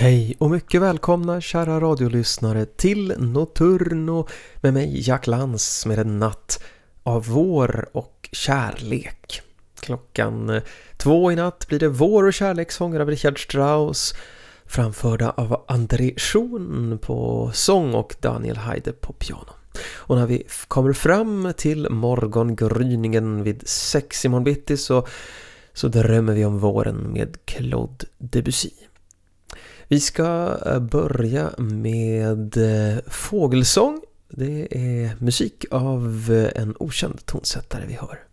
Hej och mycket välkomna kära radiolyssnare till Nocturno med mig Jack Lantz med en natt av vår och kärlek. Klockan 2 i natt blir det Vår och kärlekssånger av Richard Strauss framförda av André Schun på sång och Daniel Haide på piano. Och när vi kommer fram till morgongryningen vid 6 i morgon bitti så drömmer vi om våren med Claude Debussy. Vi ska börja med fågelsång. Det är musik av en okänd tonsättare vi hör.